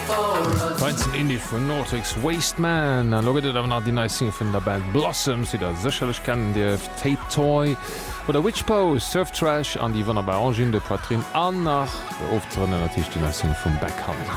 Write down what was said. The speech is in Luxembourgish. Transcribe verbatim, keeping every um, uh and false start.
Indie vun Nortex Wasteman an loget awer nach die Neising vun der Band Blossoms, si der secherlech kennen Dir Tape Toy oder Witchpose, Surftrash an die Wanner bei Angin de Poitrin an nach oftrnnen natürlich die Neising vum Backhand.